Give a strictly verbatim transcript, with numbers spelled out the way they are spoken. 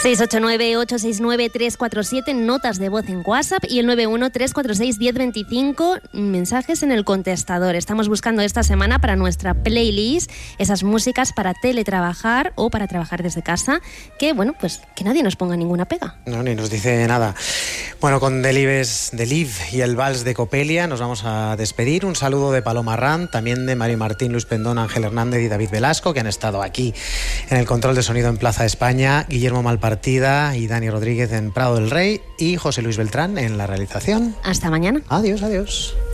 seis ocho nueve, ocho seis nueve, tres cuatro siete, notas de voz en WhatsApp, y el nueve uno, tres cuatro seis, uno cero dos cinco, mensajes en el contestador. Estamos buscando esta semana para nuestra playlist esas músicas para teletrabajar o para trabajar desde casa, que bueno, pues que nadie nos ponga ninguna pega. No, ni nos dice nada. Bueno, con Delibes, Deliv y el Vals de Copelia nos vamos a despedir. Un saludo de Paloma Arrán, también de Mario Martín, Luis Pendón, Ángel Hernández y David Velasco, que han estado aquí en el control de sonido en Plaza España, Guillermo Malpartida y Dani Rodríguez en Prado del Rey y José Luis Beltrán en la realización. Hasta mañana. Adiós, adiós.